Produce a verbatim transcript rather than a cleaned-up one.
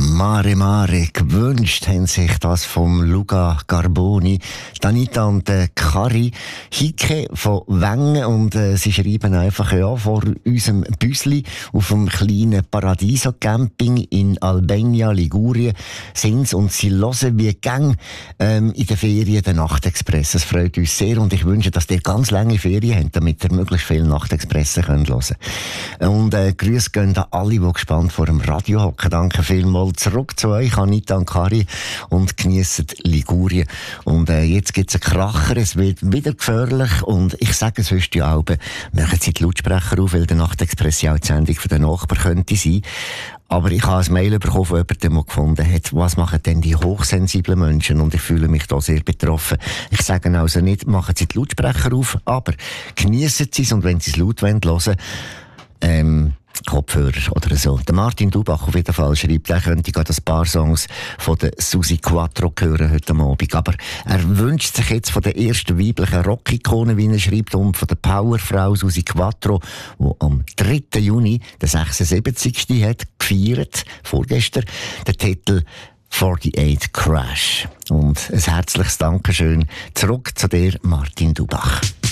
Mare Mare gewünscht haben sich das vom Luca Carboni, Danita und äh, Kari Hicke von Wengen, und äh, sie schreiben einfach ja vor unserem Büsli auf dem kleinen Paradiso Camping in Albania, Ligurien sind und sie hören wie gang ähm, in den Ferien den Nachtexpress. Das freut uns sehr und ich wünsche, dass ihr ganz lange Ferien habt, damit ihr möglichst viele Nachtexpresse könnt hören. Und äh, Grüße gehen an alle, die gespannt vor dem Radio hocken. Danke vielmals. Zurück zu euch, Anita und Kari, und geniessen Ligurien. Und äh, jetzt gibt es einen Kracher, es wird wieder gefährlich und ich sage sonst die Alben, machen Sie die Lautsprecher auf, weil der Nachtexpress ja auch die Sendung für den Nachbarn könnte sein. Aber ich habe ein Mail bekommen von jemandem, der gefunden hat, was machen denn die hochsensiblen Menschen? Und ich fühle mich da sehr betroffen. Ich sage also nicht, machen Sie die Lautsprecher auf, aber geniessen Sie es, und wenn Sie es laut hören wollen, ähm, Kopfhörer oder so. Der Martin Dubach auf jeden Fall schreibt, er könnte gerade ein paar Songs von der Susi Quattro hören heute Abend. Aber er wünscht sich jetzt von der ersten weiblichen Rock-Ikone, wie er schreibt, und von der Powerfrau Susi Quattro, die am dritten Juni, den sechsundsiebzigsten hat gefeiert, vorgestern, den Titel achtundvierzig Crash. Und ein herzliches Dankeschön zurück zu dir, Martin Dubach.